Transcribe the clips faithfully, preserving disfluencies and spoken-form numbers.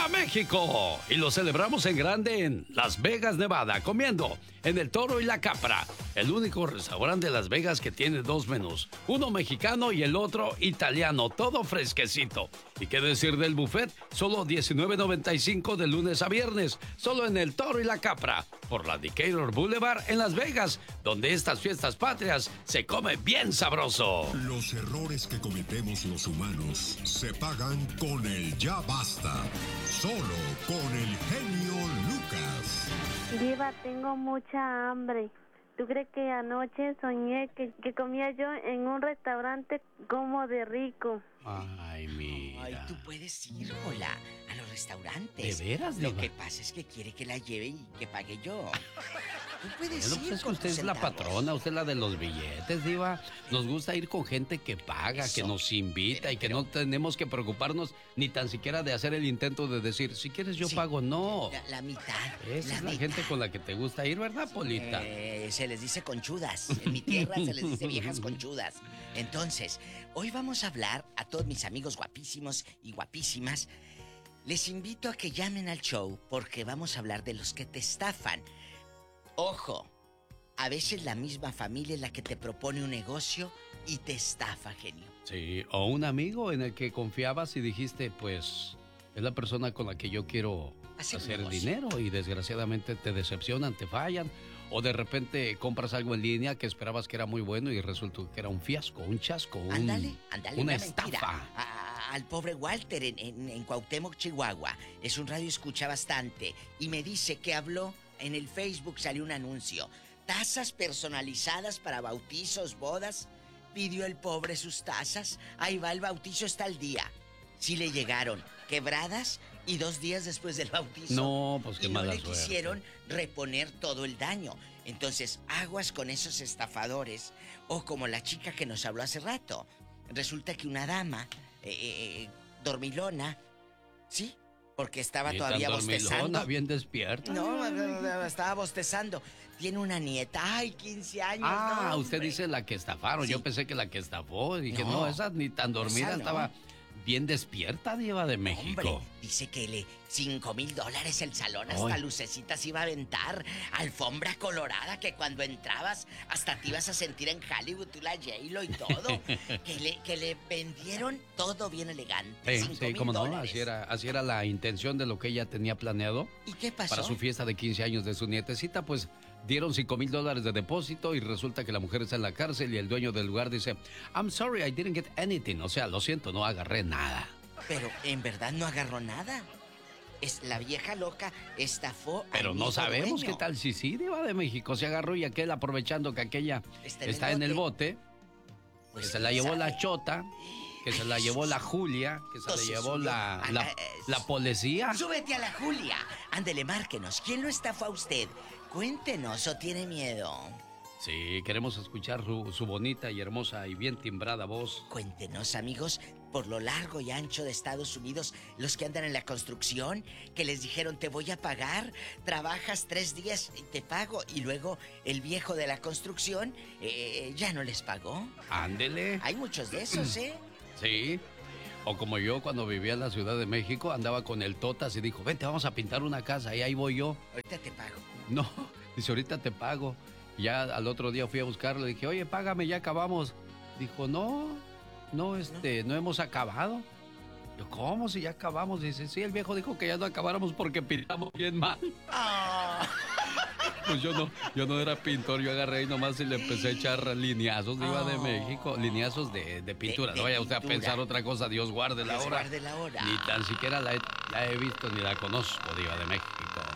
¡Viva México! Y lo celebramos en grande en Las Vegas, Nevada, comiendo en El Toro y la Capra, el único restaurante de Las Vegas que tiene dos menús, uno mexicano y el otro italiano, todo fresquecito. ¿Y qué decir del buffet? Solo diecinueve noventa y cinco de lunes a viernes, solo en El Toro y la Capra, por la Decatur Boulevard en Las Vegas, donde estas fiestas patrias se come bien sabroso. Los errores que cometemos los humanos se pagan con el ya basta, solo con el genio Lucas. Diva, tengo mucha hambre. ¿Tú crees que anoche soñé que, que comía yo en un restaurante como de rico? Ay, mira. Ay, tú puedes ir, hola, a los restaurantes. ¿De veras, Lo Diva? que pasa es que quiere que la lleve y que pague yo. Tú puedes Bueno, ir pues es que con usted tus es la centavos. patrona, usted es la de los billetes, Diva. Nos gusta ir con gente que paga, Eso. que nos invita Pero- y que pero- no tenemos que preocuparnos ni tan siquiera de hacer el intento de decir, si quieres yo Sí. pago. No. La, la mitad. Esa la es la mitad. gente con la que te gusta ir, ¿verdad, Polita? Eh, se les dice conchudas. En mi tierra se les dice viejas conchudas. Entonces, hoy vamos a hablar a todos mis amigos guapísimos y guapísimas. Les invito a que llamen al show porque vamos a hablar de los que te estafan. Ojo, a veces la misma familia es la que te propone un negocio y te estafa, genio. Sí, o un amigo en el que confiabas y dijiste, pues, es la persona con la que yo quiero Hacer un hacer negocio. dinero y desgraciadamente te decepcionan, te fallan. O de repente compras algo en línea que esperabas que era muy bueno y resultó que era un fiasco, un chasco, un, Ándale, ándale, una una mentira. estafa. A- a- al pobre Walter en, en, en Cuauhtémoc, Chihuahua. Es un radio escucha bastante. Y me dice que habló en el Facebook, salió un anuncio. Tazas personalizadas para bautizos, bodas. Pidió el pobre sus tazas. Ahí va, el bautizo está al día. Sí le llegaron quebradas y dos días después del bautizo. No, pues qué y no mala le suerte. quisieron reponer todo el daño. Entonces, aguas con esos estafadores. O como la chica que nos habló hace rato. Resulta que una dama, eh, eh, dormilona, ¿sí? Porque estaba Sí, todavía tan dormilona, bostezando. bien despierta. No, estaba bostezando. Tiene una nieta. Ay, quince años. Ah, no, usted hombre. dice la que estafaron. Sí. Yo pensé que la que estafó. Dije, No, no, esa ni tan dormida esa no. estaba bien despierta, Diva de México. Hombre, dice que le cinco mil dólares el salón, hasta Ay. lucecitas iba a aventar, alfombra colorada que cuando entrabas hasta te ibas a sentir en Hollywood, tú la J-Lo y todo. que, le, que le vendieron todo bien elegante. Sí, cinco sí, mil cómo no, dólares. así era, así era la intención de lo que ella tenía planeado ¿Y qué pasó? para su fiesta de quince años de su nietecita, pues dieron cinco mil dólares de depósito y resulta que la mujer está en la cárcel y el dueño del lugar dice, I'm sorry, I didn't get anything, o sea, lo siento, no agarré nada. Pero en verdad no agarró nada. Es la vieja loca estafó al Pero no mismo sabemos dueño. qué tal si sí, Diva de México, se agarró y aquel aprovechando que aquella Está está, en el en el bote, Pues, que se la ¿quién llevó sabe? la chota, que se la Ay, llevó la Jesús. Julia, que se Entonces la llevó subió. la, Ah, la, ah, eh, la policía. Súbete a la Julia. Ándele, márquenos. ¿Quién lo estafó a usted? Cuéntenos o tiene miedo. Sí, queremos escuchar su, su bonita y hermosa y bien timbrada voz. Cuéntenos, amigos, por lo largo y ancho de Estados Unidos, los que andan en la construcción, que les dijeron te voy a pagar, trabajas tres días y te pago, y luego el viejo de la construcción eh, ya no les pagó. Ándele. Hay muchos de esos, ¿eh? Sí. O como yo cuando vivía en la Ciudad de México, andaba con el Totas y dijo, vente, vamos a pintar una casa. Y ahí voy yo. Ahorita te pago. No, dice, ahorita te pago. Y ya al otro día fui a buscarlo. Le dije, oye, págame, ya acabamos. Dijo, no, no, este, no hemos acabado. Yo, ¿cómo si ya acabamos? Dice, sí, el viejo dijo que ya no acabáramos porque pintamos bien mal. Ah. Pues yo no, yo no era pintor, yo agarré y nomás y le empecé a echar lineazos, Diva de Oh. México, lineazos de, de pintura. De- de no vaya usted a pintura. pensar otra cosa, Dios guarde la Dios hora. guarde la hora. Ni tan siquiera la he, la he visto ni la conozco, Diva de México.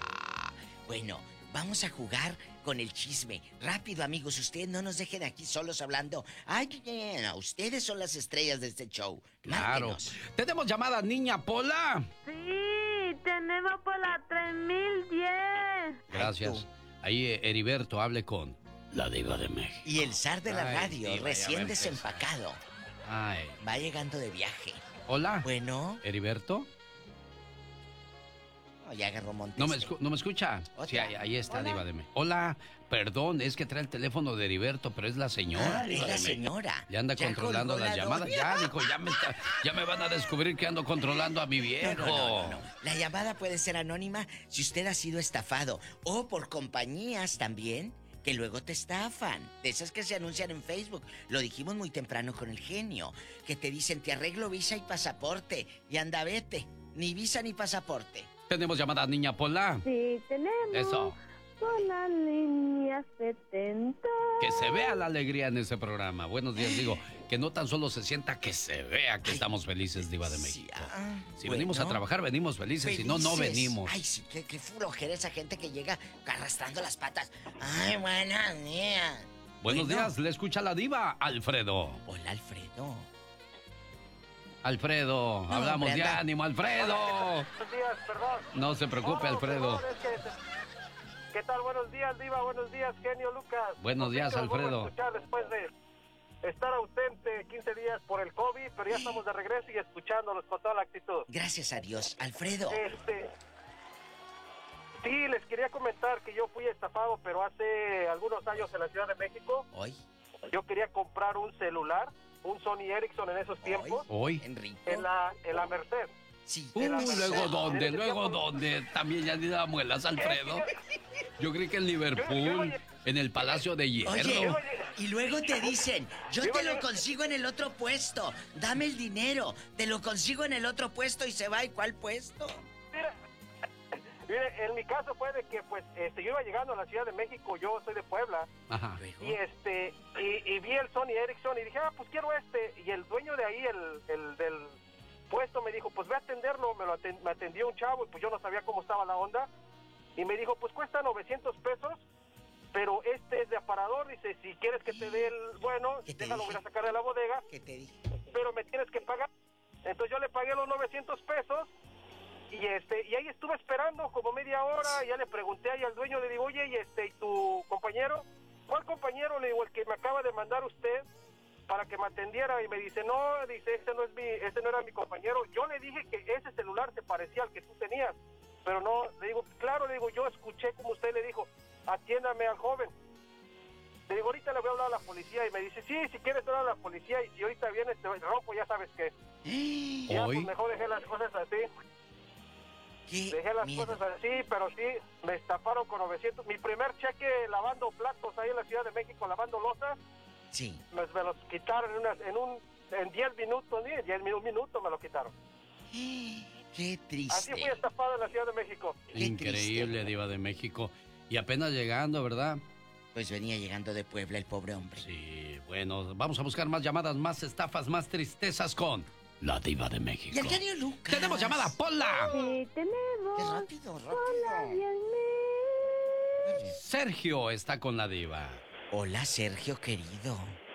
Bueno, vamos a jugar con el chisme. Rápido, amigos, ustedes no nos dejen aquí solos hablando. Ay, no, ustedes son las estrellas de este show. Claro. Márquenos. Tenemos llamada, niña Pola. Sí, tenemos por la tres mil diez. Gracias. Ahí eh, Heriberto, hable con la Diva de México. Y el zar de la Ay, radio, diva, ya recién va a empezar. desempacado, Ay. va llegando de viaje. Hola. Bueno, Heriberto. No, ya agarró monte. ¿No me, escu- ¿No me escucha? ¿Otra? Sí, ahí, ahí está, Hola. Diva de México. Hola, perdón, es que trae el teléfono de Heriberto, pero es la señora. Ah, Diva es la de México. señora. Le anda Ya controlando colgó las la llamadas. doña. Ya, dijo, ya me, está- ya me van a descubrir que ando controlando a mi viejo. No, no, no, no. La llamada puede ser anónima si usted ha sido estafado o por compañías también que luego te estafan. De esas que se anuncian en Facebook. Lo dijimos muy temprano con el genio. Que te dicen, te arreglo visa y pasaporte. Y anda, vete. Ni visa ni pasaporte. Tenemos llamada, niña Pola. Sí, tenemos Eso. por la línea setenta. Que se vea la alegría en ese programa. Buenos días, digo, que no tan solo se sienta, que se vea que Ay, estamos felices, Diva de Sí, México. ah, Si bueno. venimos a trabajar, venimos felices, si no, no Felices. venimos. Ay, sí, qué, qué flojera esa gente que llega arrastrando las patas. Ay, buenos días. Buenos Bueno. días, le escucha la diva, Alfredo. Hola, Alfredo. Alfredo, No, hablamos hombre, de anda. ánimo, Alfredo. Buenos días, perdón. No se preocupe, No, Alfredo. perdón, es que- ¿Qué tal? Buenos días, Diva. Buenos días, genio Lucas. Buenos Por fin días, que los vuelvo Alfredo. a escuchar después de estar ausente quince días por el COVID, pero ya estamos de regreso y escuchándolos con toda la actitud. Gracias a Dios. Alfredo. Este. Sí, les quería comentar que yo fui estafado, pero hace algunos años en la Ciudad de México. Hoy. Yo quería comprar un celular, un Sony Ericsson en esos tiempos, Hoy. Enrico. en la, en la Merced. Sí. Uh, en la- luego dónde, en ese luego tiempo- dónde. También ya ni da muelas, Alfredo. Yo creí que en Liverpool, en el Palacio de Hierro. Oye, y luego te dicen, yo Yo te lo llegué- consigo en el otro puesto, dame el dinero, te lo consigo en el otro puesto y se va, ¿y cuál puesto? Mira, mire, en mi caso fue de que pues este, yo iba llegando a la Ciudad de México, yo soy de Puebla, Ajá. Luego, y este y, y vi el Sony Ericsson y dije, ah, pues quiero este, y el dueño de ahí, el, el del puesto, me dijo, pues ve a atenderlo, me, lo aten- me atendió un chavo, y pues yo no sabía cómo estaba la onda, y me dijo, pues cuesta novecientos pesos, pero este es de aparador, dice, si quieres que te dé el bueno, ¿Qué te déjalo, dije? voy a sacar de la bodega, ¿qué te dije? pero me tienes que pagar. Entonces yo le pagué los novecientos pesos y este y ahí estuve esperando como media hora, y ya le pregunté ahí al dueño, le digo, oye, y este, ¿y tu compañero? ¿Cuál compañero? Le digo, el que me acaba de mandar usted para que me atendiera, y me dice, no, dice, este no es mi, este no era mi compañero. Yo le dije que ese celular se parecía al que tú tenías, pero no, le digo, claro, le digo, yo escuché como usted le dijo, atiéndame al joven. Le digo, ahorita le voy a hablar a la policía, y me dice, sí, si quieres hablar a la policía, y si ahorita viene te rompo, ya sabes que. Ya, Hoy. pues mejor dejé las cosas así. ¿Qué Dejé las miedo? cosas así, pero sí, me estafaron con novecientos. Mi primer cheque lavando platos ahí en la Ciudad de México, lavando losas, Sí. me, me los quitaron en, una- en un en diez minutos, ni en diez minu- minutos me lo quitaron. Qué triste. Así fui estafado en la Ciudad de México. Qué Increíble, triste. Diva de México. Y apenas llegando, ¿verdad? Pues venía llegando de Puebla el pobre hombre. Sí, bueno, vamos a buscar más llamadas, más estafas, más tristezas con la Diva de México. Y el genio Lucas. ¡Tenemos llamada, Pola! Sí, Qué tenemos rápido, por la rápido. diez mil. Sergio está con la Diva. Hola, Sergio, querido.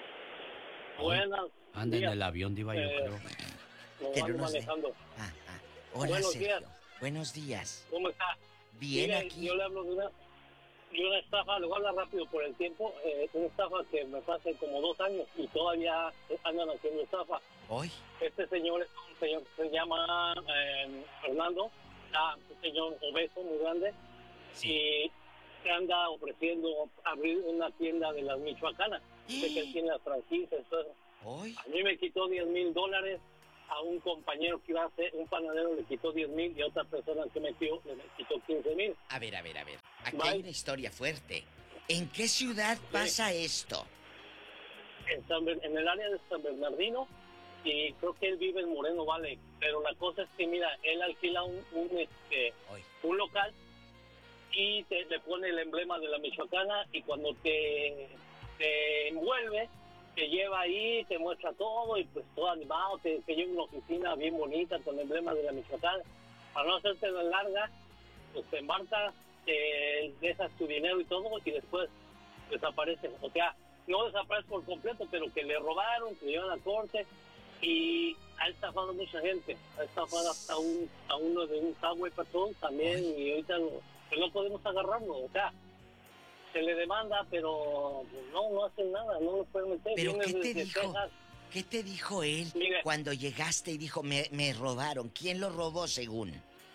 Buenas. Anda en días. el avión, Diva, yo Eh, creo. Lo Que no ando nos dé. manejando. Ah, ah. Hola, Buenos Sergio. días. Buenos días. ¿Cómo está? Bien Mire, aquí. Yo le hablo de una, de una estafa, le voy a hablar rápido por el tiempo. Eh, una estafa que me fue hace como dos años y todavía andan haciendo estafa. Hoy. Este señor es un señor que se llama eh, Fernando, ah, un señor obeso, muy grande, y se anda ofreciendo abrir una tienda de las Michoacanas. Sé que él tiene las franquicias, todo eso. Hoy. A mí me quitó diez mil dólares, a un compañero que iba a hacer, un panadero le quitó diez mil y a otra persona que metió le quitó quince mil. A ver, a ver, a ver. Aquí Bye. hay una historia fuerte. ¿En qué ciudad pasa esto? En, San Ber- en el área de San Bernardino, y creo que él vive en Moreno Valley, pero la cosa es que, mira, él alquila un, un, este, Hoy. un local y te, le pone el emblema de la Michoacana, y cuando te, te envuelve, te lleva ahí, te muestra todo, y pues todo animado, te, te lleva a una oficina bien bonita con el emblema de la Michoacana. Para no hacerte la larga, pues te embarcas, te dejas tu dinero y todo, y después desaparecen. O sea, no desaparece por completo, pero que le robaron, que le llevan a corte, y ha estafado a mucha gente. Ha estafado hasta un, a uno de un Subway Patrol también, Ay. y ahorita no, pues no podemos agarrarlo. O sea, se le demanda, pero pues, no, no hacen nada, no lo pueden meter. ¿Pero Viene qué te desde dijo? Texas. ¿Qué te dijo él Mire. cuando llegaste y dijo, me, me robaron? ¿Quién lo robó según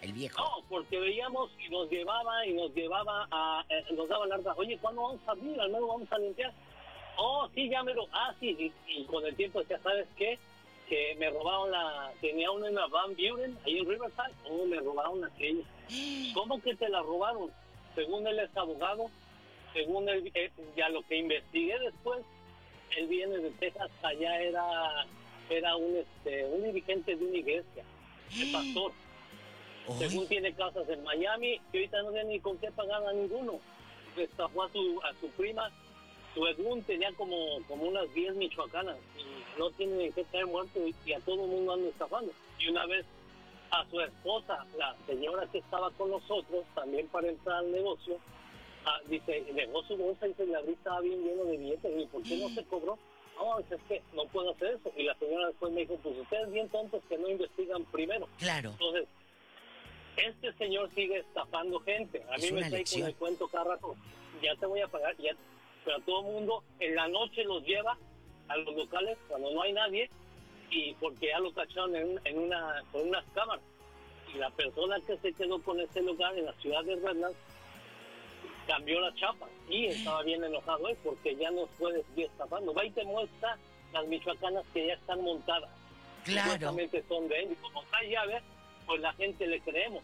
el viejo. No, porque veíamos y nos llevaba y nos llevaba a... Eh, nos daba larga, oye, ¿cuándo vamos a abrir? Al menos vamos a limpiar. Oh, sí, ya me lo... Ah, sí, y, y con el tiempo ya sabes qué, que me robaron la... Tenía una en la Van Buren, ahí en Riverside. Oh, me robaron aquella. ¿Cómo que te la robaron? Según él es abogado, según él, eh, ya lo que investigué después, él viene de Texas, allá era era un este un dirigente de una iglesia, de pastor. Oy. Según tiene casas en Miami, que ahorita no tiene ni con qué pagar a ninguno. Estafó a su a su prima, su Edwin tenía como como unas diez michoacanas y no tiene ni qué caer muerto y, y a todo el mundo anda estafando. Y una vez a su esposa, la señora que estaba con nosotros, también para entrar al negocio, ah, dice, dejó su bolsa y se la estaba bien lleno de billetes. Y ¿por qué no se cobró? No, es que no puedo hacer eso. Y la señora después me dijo, pues ustedes bien tontos que no investigan primero. Claro. Entonces, este señor sigue estafando gente. A mí me trae con el cuento cada rato, ya te voy a pagar, ya. Pero a todo el mundo en la noche los lleva a los locales cuando no hay nadie, y porque ya lo cacharon en, en una con unas cámaras. Y la persona que se quedó con ese lugar en la ciudad de Redlands cambió la chapa y estaba bien enojado él porque ya no puede seguir estafando. Va y te muestra las michoacanas que ya están montadas. Claro. Supuestamente son de él, y como está llave, pues la gente le creemos.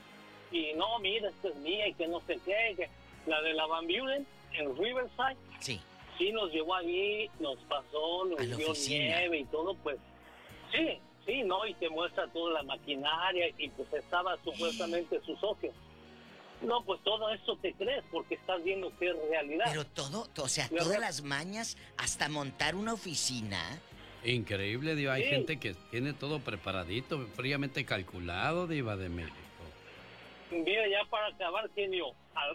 Y no, mira, esta es mía y que no sé qué, que la de la Van Buren en Riverside. Sí. Sí, nos llevó allí, nos pasó, nos dio nieve y todo, pues sí, sí, ¿no? Y te muestra toda la maquinaria y pues estaba supuestamente su socio. No, pues todo eso te crees porque estás viendo que es realidad. Pero todo, o sea, todas verdad? Las mañas hasta montar una oficina. Increíble, Diva. Hay sí. gente que tiene todo preparadito, fríamente calculado, Diva de México. Mira, ya para acabar, genio,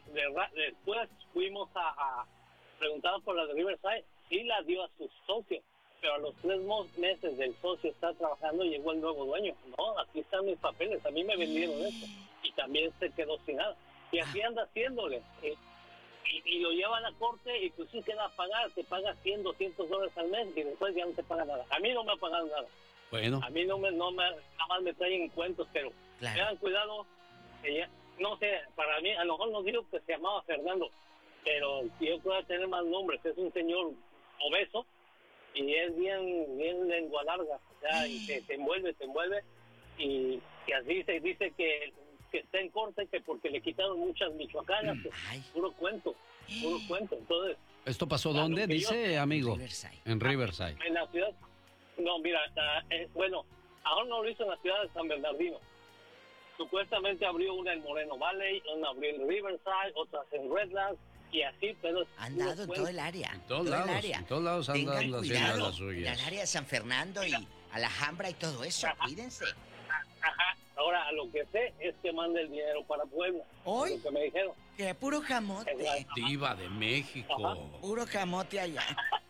después fuimos a, a preguntar por la de Riverside, sí la dio a su socio, pero a los tres meses del socio está trabajando y llegó el nuevo dueño. No, aquí están mis papeles, a mí me vendieron esto. Y también se quedó sin nada. Y así anda haciéndole. Eh, y, y lo llevan a corte y pues sí queda a pagar, te paga cien, doscientos dólares al mes y después ya no te paga nada. A mí no me ha pagado nada. Bueno. A mí no me, no me, nada más me traen cuentos, pero claro. Tengan cuidado. Ella, no sé, para mí, a lo mejor no digo que se llamaba Fernando, pero yo puedo tener más nombres. Es un señor obeso y es bien, bien lengua larga, o sea, y te, te envuelve, te envuelve, y, y así se dice que, que está en corte, que porque le quitaron muchas michoacanas, pues, puro cuento, puro cuento. Entonces, ¿esto pasó dónde, dice, yo, amigo? Riverside. En Riverside. En la ciudad, no, mira, uh, eh, bueno, ahora no lo hizo en la ciudad de San Bernardino. Supuestamente abrió una en Moreno Valley, una abrió en Riverside, otras en Redlands, y así, pero... Han dado en todo el área. En todos lados, en todos lados han dado haciendo las suyas. En el área de San Fernando y Alhambra y todo eso, ajá. Cuídense. Ajá. Ahora, a lo que sé es que manda el dinero para Puebla. ¿Hoy? Lo que me dijeron. Que puro jamote. Diva de México. Ajá. Puro jamote allá.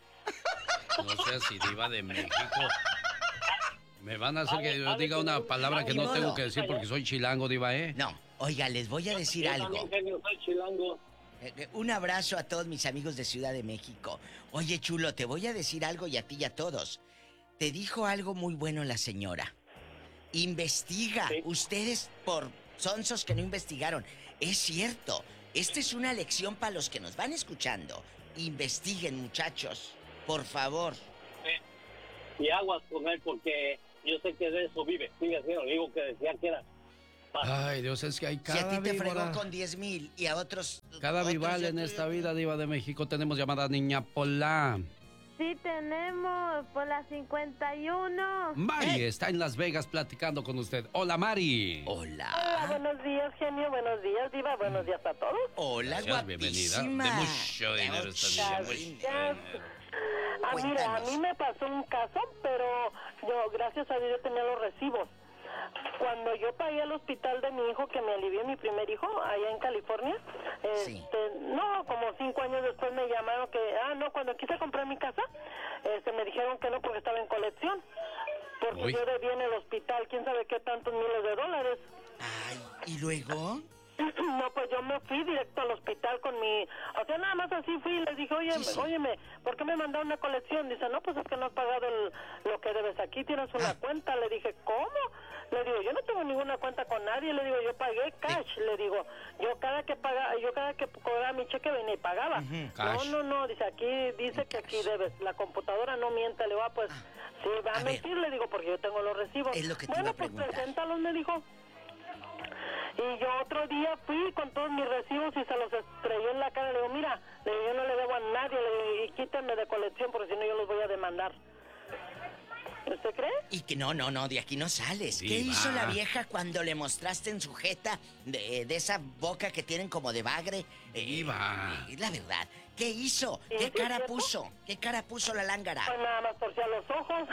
No sé si Diva de México... Me van a hacer que yo diga una palabra que no tengo que decir porque soy chilango, Diva, ¿eh? No, oiga, les voy a decir yo algo. También, soy chilango. Un abrazo a todos mis amigos de Ciudad de México. Oye, chulo, te voy a decir algo y a ti y a todos. Te dijo algo muy bueno la señora. Investiga. Sí. Ustedes por sonsos que no investigaron. Es cierto. Esta es una lección para los que nos van escuchando. Investiguen, muchachos. Por favor. Sí. Y aguas con él porque yo sé que de eso vive. Sigue haciendo, digo que decía que era. Ay, Dios, es que hay cada Si a ti te víbora, fregó con diez mil y a otros... Cada otros vival en esta vida, Diva de México. Tenemos llamada Niña Pola. Sí, tenemos por la cincuenta y uno. Mari ¿Eh? está en Las Vegas platicando con usted. Hola, Mari. Hola. Hola, buenos días, genio. Buenos días, Diva. Buenos días a todos. Hola, Gracias, guapísima. bienvenida. De mucho dinero esta niña. Ah, mira, a mí me pasó un caso, pero yo, gracias a Dios, yo tenía los recibos. Cuando yo pagué al hospital de mi hijo, que me alivió mi primer hijo, allá en California, sí. este, no, como cinco años después me llamaron que, ah, no, cuando quise comprar mi casa, este, me dijeron que no porque estaba en colección, porque Uy. yo debía en el hospital, quién sabe qué tantos miles de dólares. Ay, ¿y luego? No, pues yo me fui directo al hospital con mi... O sea, nada más así fui y les dije, oye, sí, sí. óyeme, ¿por qué me mandaron una colección? Dice, no, pues es que no has pagado el, lo que debes aquí, tienes una ah. cuenta. Le dije, ¿cómo? Le digo, yo no tengo ninguna cuenta con nadie, le digo, yo pagué cash, sí. Le digo, yo cada que paga, yo cada que cobraba mi cheque venía y pagaba. Uh-huh. No, no, no, dice, aquí dice que aquí debes, la computadora no miente, le va, pues, ah. sí, va a, a mentir, le digo, porque yo tengo los recibos. Es lo que te bueno, iba a pues preguntar. preséntalos, me dijo. Y yo otro día fui con todos mis recibos y se los estrelló en la cara, le digo, mira, le digo, yo no le debo a nadie, le digo, y quítenme de colección porque si no yo los voy a demandar. ¿Usted cree? Y que no, no, no, de aquí no sales. Sí, ¿qué hizo la vieja cuando le mostraste en su jeta de, de esa boca que tienen como de bagre? Diva. Eh, la verdad, ¿qué hizo? ¿Qué ¿Sí, cara cierto? puso? ¿Qué cara puso la lángara? Pues nada más torcía los ojos.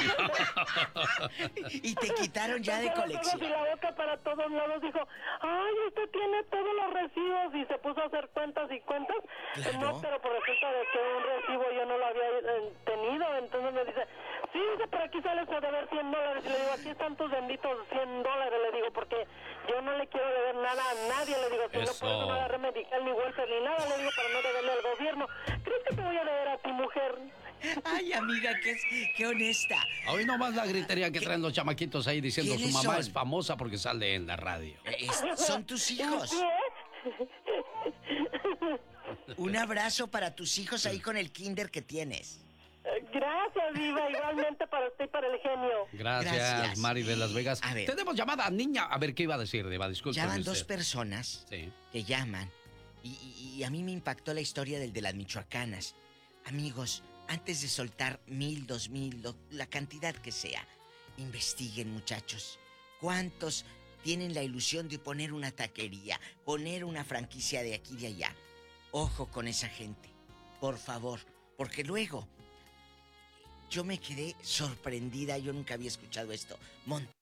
Y te quitaron ya de colección. Y la boca para todos lados dijo, ay, usted tiene todos los recibos. Y se puso a hacer cuentas y cuentas. Claro. No, pero por resulta de que un recibo yo no lo había eh, tenido. Entonces me dice, sí, dice, por aquí sales a deber cien dólares. Y le digo, aquí están tus benditos cien dólares. Le digo, porque yo no le quiero deber nada a nadie. Le digo, si no por eso no agarré medical ni welfare ni nada. Le digo, para no deberle al gobierno. ¿Crees que te voy a deber a ti, mujer? Ay, amiga, qué, qué honesta. Hoy nomás la gritería que ¿Qué? traen los chamaquitos ahí diciendo su mamá son? es famosa porque sale en la radio. Es, son tus hijos. Un abrazo para tus hijos ahí con el kinder que tienes. Gracias, Diva, igualmente para usted y para el genio. Gracias, Gracias. Mari de Las Vegas. A ver, tenemos llamada, niña. A ver, ¿qué iba a decir, Diva? Disculpe. Llaman dos personas sí. que llaman. Y, y, y a mí me impactó la historia del de las michoacanas. Amigos, antes de soltar mil, dos mil, lo, la cantidad que sea, investiguen, muchachos. ¿Cuántos tienen la ilusión de poner una taquería, poner una franquicia de aquí y de allá? Ojo con esa gente, por favor, porque luego yo me quedé sorprendida, yo nunca había escuchado esto. Montar